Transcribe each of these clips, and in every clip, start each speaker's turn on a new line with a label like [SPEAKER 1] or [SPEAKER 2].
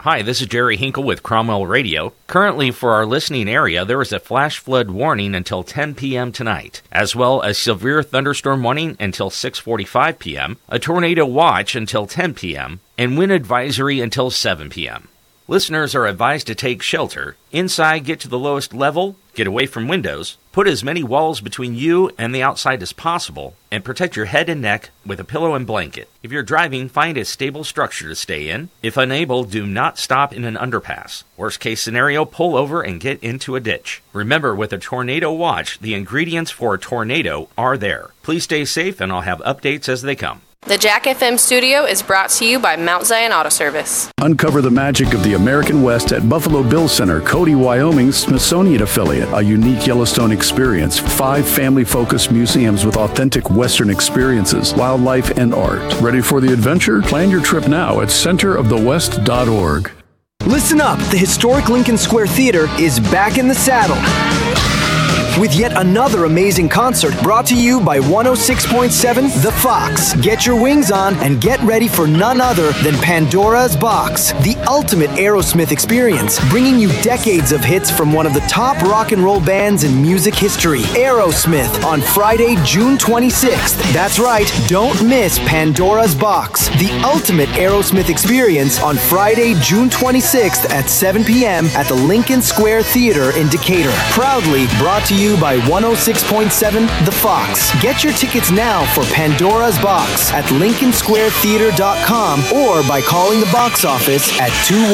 [SPEAKER 1] Hi, this is Jerry Hinkle with Cromwell Radio. Currently, for our listening area, there is a flash flood warning until 10 p.m. tonight, as well as severe thunderstorm warning until 6:45 p.m., a tornado watch until 10 p.m., and wind advisory until 7 p.m. Listeners are advised to take shelter. Inside, get to the lowest level, get away from windows, put as many walls between you and the outside as possible, and protect your head and neck with a pillow and blanket. If you're driving, find a stable structure to stay in. If unable, do not stop in an underpass. Worst case scenario, pull over and get into a ditch. Remember, with a tornado watch, the ingredients for a tornado are there. Please stay safe, and I'll have updates as they come.
[SPEAKER 2] The Jack FM studio is brought to you by Mount Zion Auto Service.
[SPEAKER 3] Uncover the magic of the American West at Buffalo Bill Center, Cody, Wyoming's Smithsonian affiliate. A unique Yellowstone experience. 5 family-focused museums with authentic Western experiences, wildlife, and art. Ready for the adventure? Plan your trip now at centerofthewest.org.
[SPEAKER 4] Listen up. The historic Lincoln Square Theater is back in the saddle with yet another amazing concert brought to you by 106.7 The Fox. Get your wings on and get ready for none other than Pandora's Box, the ultimate Aerosmith experience, bringing you decades of hits from one of the top rock and roll bands in music history, Aerosmith, on Friday, June 26th. That's right, don't miss Pandora's Box, the ultimate Aerosmith experience on Friday, June 26th at 7 p.m. at the Lincoln Square Theater in Decatur. Proudly brought to you by 106.7 The Fox. Get your tickets now for Pandora's Box at LincolnSquareTheater.com or by calling the box office at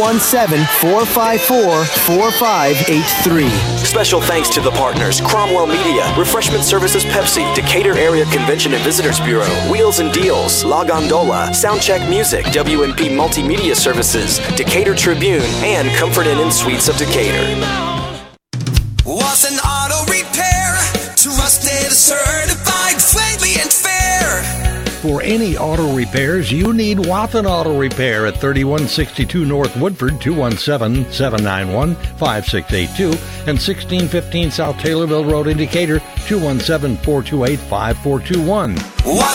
[SPEAKER 4] 217-454-4583.
[SPEAKER 5] Special thanks to the partners, Cromwell Media, Refreshment Services Pepsi, Decatur Area Convention and Visitors Bureau, Wheels and Deals, La Gondola, Soundcheck Music, WNP Multimedia Services, Decatur Tribune, and Comfort Inn and Suites of Decatur.
[SPEAKER 6] Was an auto repair, trusted, certified, friendly, and fair.
[SPEAKER 7] For any auto repairs, you need Wathen Auto Repair at 3162 North Woodford, 217-791-5682, and 1615 South Taylorville Road in Decatur, 217-428-5421.